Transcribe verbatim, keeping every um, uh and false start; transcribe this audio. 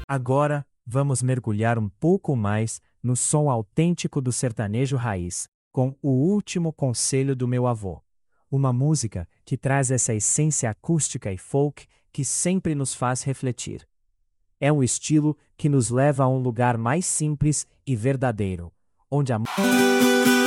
Agora, vamos mergulhar um pouco mais no som autêntico do sertanejo raiz, com O Último Conselho do Meu Avô. Uma música que traz essa essência acústica e folk que sempre nos faz refletir. É um estilo que nos leva a um lugar mais simples e verdadeiro, onde a